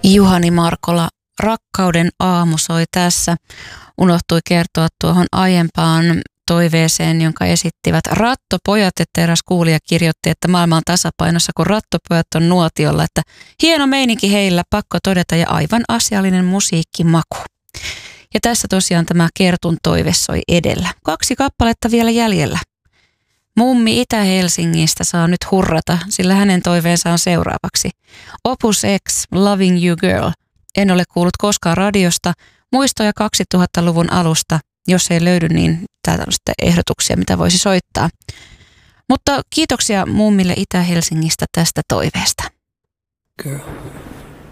Juhani Markola, Rakkauden aamu soi tässä. Unohtui kertoa tuohon aiempaan toiveeseen, jonka esittivät Rattopojat, että eräs kuulija kirjoitti, että maailma on tasapainossa, kun Rattopojat on nuotiolla, että hieno meininki heillä, pakko todeta, ja aivan asiallinen musiikkimaku. Ja tässä tosiaan tämä Kertun toive soi edellä. 2 kappaletta vielä jäljellä. Mummi Itä-Helsingistä saa nyt hurrata, sillä hänen toiveensa on seuraavaksi. Opus X, Loving You Girl. En ole kuullut koskaan radiosta. Muistoja 2000-luvun alusta. Jos ei löydy, niin täältä on sitten ehdotuksia, mitä voisi soittaa. Mutta kiitoksia mummille Itä-Helsingistä tästä toiveesta. Girl.